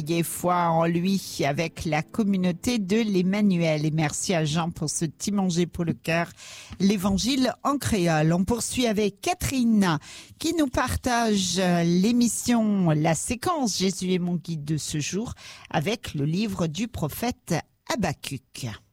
Et foi en lui avec la communauté de l'Emmanuel. Et merci à Jean pour ce petit manger pour le cœur, l'évangile en créole. On poursuit avec Catherine qui nous partage l'émission, la séquence Jésus est mon guide de ce jour avec le livre du prophète Habacuc.